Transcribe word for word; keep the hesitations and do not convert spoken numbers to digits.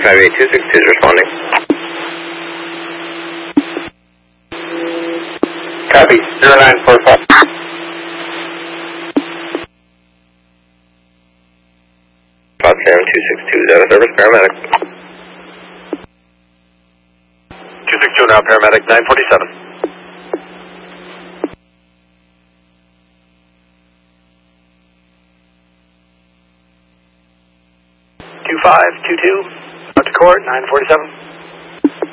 five eight two six two is responding. Copy, zero nine four five. Potsdam two six two, is that a service paramedic? two six two now, paramedic nine forty-seven. two five two two, up to court, nine forty-seven.